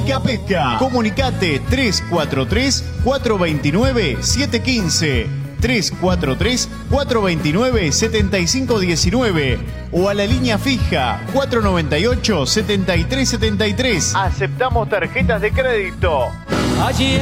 Pesca. Comunicate 343-429-715, 343-429-7519 o a la línea fija 498-7373. Aceptamos tarjetas de crédito. Allí